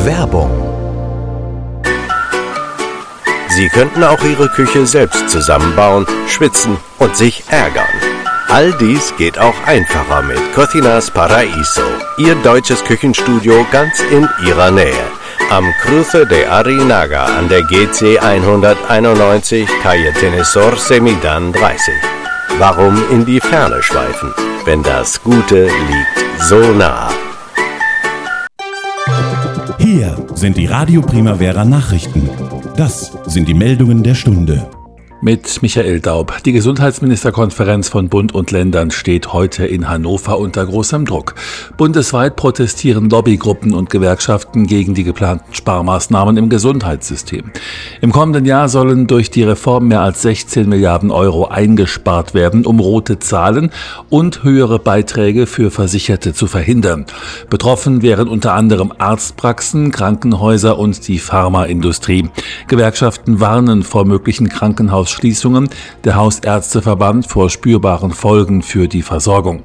Werbung. Sie könnten auch Ihre Küche selbst zusammenbauen, schwitzen und sich ärgern. All dies geht auch einfacher mit Cocinas Paraíso, Ihr deutsches Küchenstudio ganz in Ihrer Nähe. Am Cruce de Arinaga an der GC 191, Calle Tenesor Semidan 30. Warum in die Ferne schweifen, wenn das Gute liegt so nah? Hier sind die Radio Primavera Nachrichten. Das sind die Meldungen der Stunde. Mit Michael Daub. Die Gesundheitsministerkonferenz von Bund und Ländern steht heute in Hannover unter großem Druck. Bundesweit protestieren Lobbygruppen und Gewerkschaften gegen die geplanten Sparmaßnahmen im Gesundheitssystem. Im kommenden Jahr sollen durch die Reform mehr als 16 Milliarden Euro eingespart werden, um rote Zahlen und höhere Beiträge für Versicherte zu verhindern. Betroffen wären unter anderem Arztpraxen, Krankenhäuser und die Pharmaindustrie. Gewerkschaften warnen vor möglichen Krankenhausschließungen, der Hausärzteverband vor spürbaren Folgen für die Versorgung.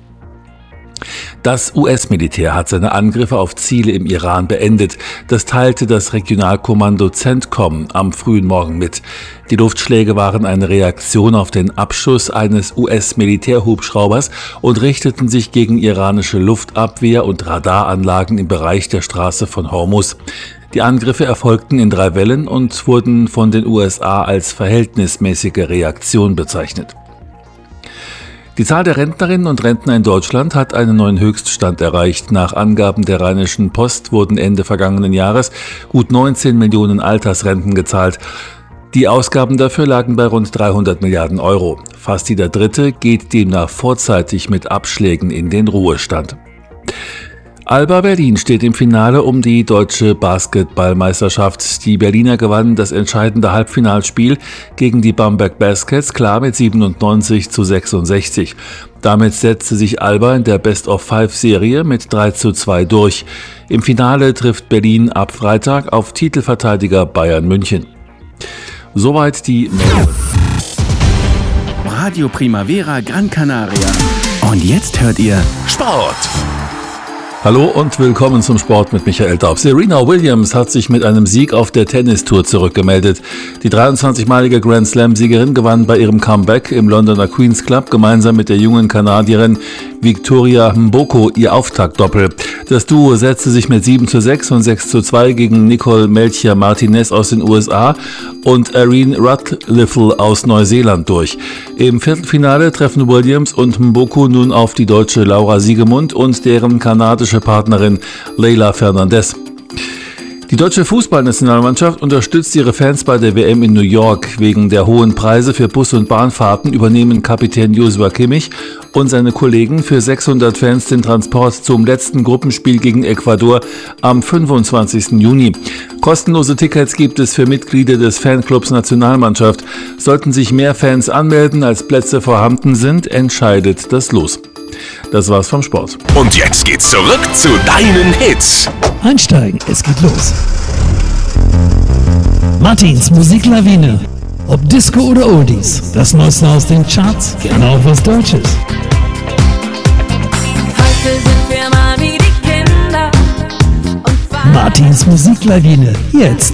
Das US-Militär hat seine Angriffe auf Ziele im Iran beendet. Das teilte das Regionalkommando CENTCOM am frühen Morgen mit. Die Luftschläge waren eine Reaktion auf den Abschuss eines US-Militärhubschraubers und richteten sich gegen iranische Luftabwehr- und Radaranlagen im Bereich der Straße von Hormuz. Die Angriffe erfolgten in 3 Wellen und wurden von den USA als verhältnismäßige Reaktion bezeichnet. Die Zahl der Rentnerinnen und Rentner in Deutschland hat einen neuen Höchststand erreicht. Nach Angaben der Rheinischen Post wurden Ende vergangenen Jahres gut 19 Millionen Altersrenten gezahlt. Die Ausgaben dafür lagen bei rund 300 Milliarden Euro. Fast jeder Dritte geht demnach vorzeitig mit Abschlägen in den Ruhestand. Alba Berlin steht im Finale um die deutsche Basketballmeisterschaft. Die Berliner gewannen das entscheidende Halbfinalspiel gegen die Bamberg Baskets klar mit 97:66. Damit setzte sich Alba in der Best-of-5-Serie mit 3:2 durch. Im Finale trifft Berlin ab Freitag auf Titelverteidiger Bayern München. Soweit die Meldung. Radio Primavera Gran Canaria. Und jetzt hört ihr Sport. Hallo und willkommen zum Sport mit Michael Daub. Serena Williams hat sich mit einem Sieg auf der Tennistour zurückgemeldet. Die 23-malige Grand Slam-Siegerin gewann bei ihrem Comeback im Londoner Queen's Club gemeinsam mit der jungen Kanadierin Victoria Mboko ihr Auftaktdoppel. Das Duo setzte sich mit 7:6 und 6:2 gegen Nicole Melchior-Martinez aus den USA und Erin Radcliffe aus Neuseeland durch. Im Viertelfinale treffen Williams und Mboko nun auf die deutsche Laura Siegemund und deren kanadische Partnerin Leylah Fernandez. Die deutsche Fußballnationalmannschaft unterstützt ihre Fans bei der WM in New York. Wegen der hohen Preise für Bus- und Bahnfahrten übernehmen Kapitän Joshua Kimmich und seine Kollegen für 600 Fans den Transport zum letzten Gruppenspiel gegen Ecuador am 25. Juni. Kostenlose Tickets gibt es für Mitglieder des Fanclubs Nationalmannschaft. Sollten sich mehr Fans anmelden, als Plätze vorhanden sind, entscheidet das Los. Das war's vom Sport. Und jetzt geht's zurück zu deinen Hits. Einsteigen, es geht los. Martins Musiklawine. Ob Disco oder Oldies, das Neueste aus den Charts, gerne auch was Deutsches. Heute sind wir mal wie die Kinder. Martins Musiklawine, jetzt